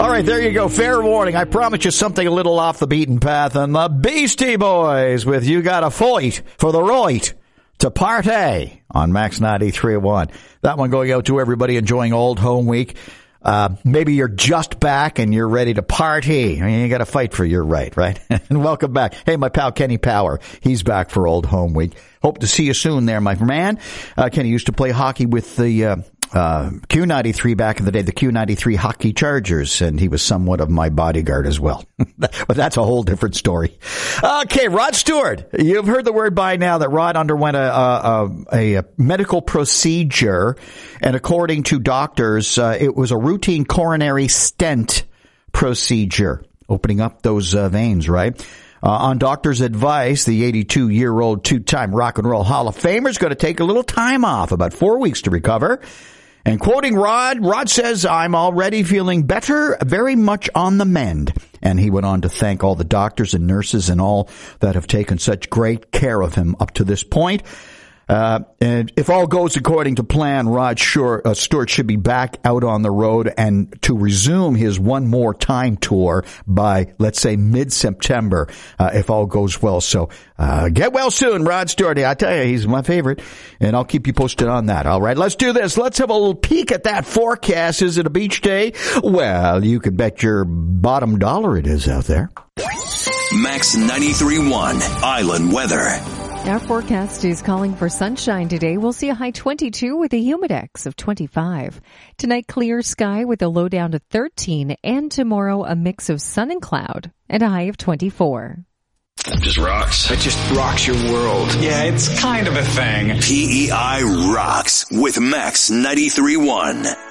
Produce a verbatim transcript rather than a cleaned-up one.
All right, there you go. Fair warning. I promise you something a little off the beaten path. And the Beastie Boys with You Gotta Fight for the Right to Party on Max ninety-three point one. That one going out to everybody enjoying Old Home Week. Uh, maybe you're just back and you're ready to party. I mean, you got to fight for your right, right? And welcome back. Hey, my pal Kenny Power, he's back for Old Home Week. Hope to see you soon there, my man. Uh, Kenny used to play hockey with the uh, uh Q ninety-three back in the day, the Q ninety-three Hockey Chargers, and he was somewhat of my bodyguard as well. But that's a whole different story. Okay, Rod Stewart. You've heard the word by now that Rod underwent a a, a, a medical procedure, and according to doctors, uh, it was a routine coronary stent procedure, opening up those uh, veins, right? Uh, on doctor's advice, the eighty-two-year-old two-time Rock and Roll Hall of Famer is going to take a little time off, about four weeks to recover. And quoting Rod, Rod says, "I'm already feeling better, very much on the mend." And he went on to thank all the doctors and nurses and all that have taken such great care of him up to this point. Uh, and if all goes according to plan, Rod sure, uh, Stewart should be back out on the road and to resume his One More Time tour by, let's say, mid-September, uh, if all goes well. So, uh, get well soon, Rod Stewart. I tell you, he's my favorite, and I'll keep you posted on that. All right, let's do this. Let's have a little peek at that forecast. Is it a beach day? Well, you could bet your bottom dollar it is out there. Max ninety-three point one Island Weather. Our forecast is calling for sunshine today. We'll see a high twenty-two with a humidex of twenty-five. Tonight, clear sky with a low down to thirteen. And tomorrow, a mix of sun and cloud and a high of twenty-four. Just rocks. It just rocks your world. Yeah, it's kind of a thing. P E I rocks with Max ninety-three point one.